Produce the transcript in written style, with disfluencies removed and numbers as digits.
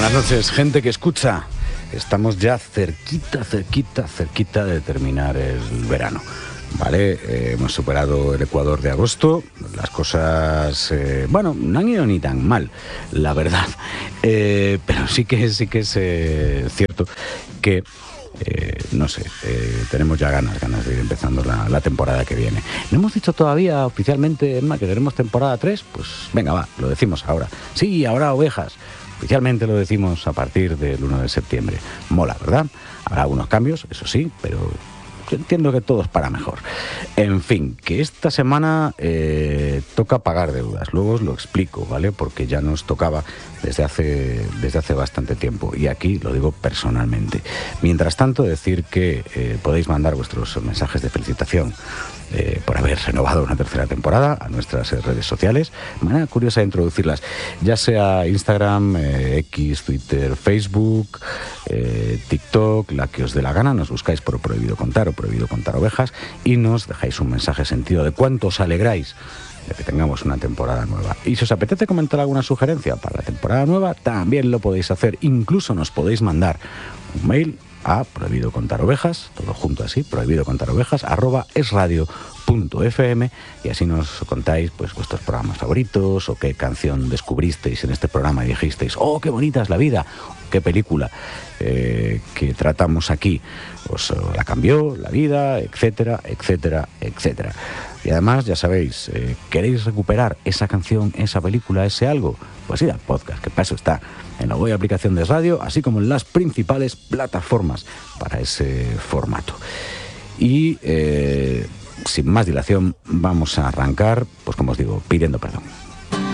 Buenas noches, gente que escucha. Estamos ya cerquita de terminar el verano, ¿vale? Hemos superado el Ecuador de agosto. Las cosas, no han ido ni tan mal, la verdad. Pero sí que es cierto que, tenemos ya ganas de ir empezando la temporada que viene. No hemos dicho todavía oficialmente, Emma, que tenemos temporada 3. Pues venga, va, lo decimos ahora. Sí, ahora ovejas. Oficialmente lo decimos a partir del 1 de septiembre. Mola, ¿verdad? Habrá algunos cambios, eso sí, pero yo entiendo que todo es para mejor. En fin, que esta semana toca pagar deudas. Luego os lo explico, ¿vale? Porque ya nos tocaba desde hace bastante tiempo. Y aquí lo digo personalmente. Mientras tanto, decir que podéis mandar vuestros mensajes de felicitación por haber renovado una tercera temporada a nuestras redes sociales. Manera curiosa de introducirlas, ya sea Instagram, X, Twitter, Facebook, TikTok, la que os dé la gana. Nos buscáis por Prohibido Contar o Prohibido Contar Ovejas y nos dejáis un mensaje sentido de cuánto os alegráis de que tengamos una temporada nueva. Y si os apetece comentar alguna sugerencia para la temporada nueva, también lo podéis hacer. Incluso nos podéis mandar un mail a prohibidocontarovejas, todo junto así, prohibidocontarovejas @esradio.fm, y así nos contáis pues vuestros programas favoritos, o qué canción descubristeis en este programa y dijisteis, oh, qué bonita es la vida, qué película que tratamos aquí os la cambió la vida, etcétera. Y además, ya sabéis, ¿queréis recuperar esa canción, esa película, ese algo? Pues ir al podcast, que para eso está en la web aplicación de Radio, así como en las principales plataformas para ese formato. Y sin más dilación, vamos a arrancar, pues como os digo, pidiendo perdón.